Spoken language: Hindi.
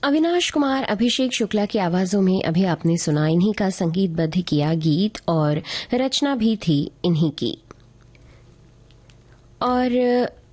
अविनाश कुमार, अभिषेक शुक्ला की आवाजों में अभी आपने सुना इन्हीं का संगीतबद्ध किया गीत और रचना भी थी इन्हीं की। और